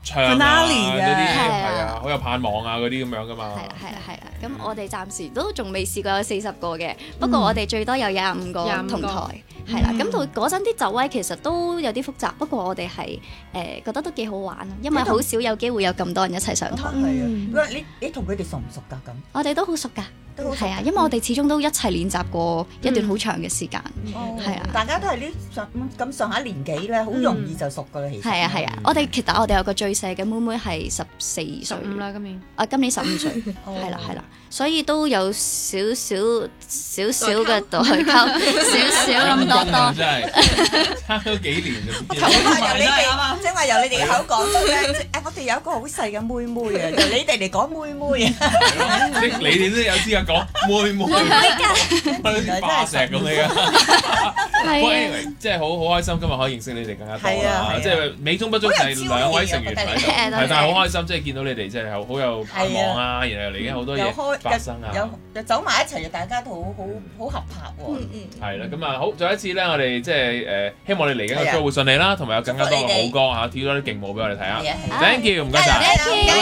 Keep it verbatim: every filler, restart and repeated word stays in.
唱啊嗰啲係啊，好有盼望啊嗰啲咁樣噶嘛。 係啦係啦係啦，咁我哋暫時都仲未試過有四十個嘅，不過我哋最多有廿五個同台。係啦，咁到嗰陣啲走位其實都有啲複雜，不過我哋係誒覺得都幾好玩，因為好少有機會有咁多人一齊上台。 係啊，你你同佢哋熟唔熟㗎咁？ 我哋都好熟㗎，係啊，因為我哋始終都一齊練習過一段好長嘅時間，係啊。 大家都係呢上咁上下年紀咧，好容易就熟㗎啦，其實。 係啊係啊，我哋其實我哋有個最細嘅妹妹係十四歲， 十五啦今年。 啊，今年十五歲，係啦係啦，所以都有少少少少嘅代溝，少少咁多多。 真係差咗幾年就由你哋，即係話由你哋嘅口講出咧，誒，我哋有一個好細嘅妹妹啊，由你哋嚟講妹妹啊， 即係你哋都有資格講妹妹，好似化石咁你啊！喂，即係好好開心，今日可以認識你哋更加多啦。即係美中不足係兩位成員喺度，係但係好開心，即係見到你哋即係好好有盼望啊，然後嚟緊好多嘢發生啊， 又走埋一齊，大家都好好好合拍喎。 係啦，咁啊好，再一次咧，我哋即係誒，希望你嚟緊嘅 show 會順利啦，同埋有更加多嘅好歌嚇，跳多啲勁舞俾我哋睇下。Thank you，唔該晒。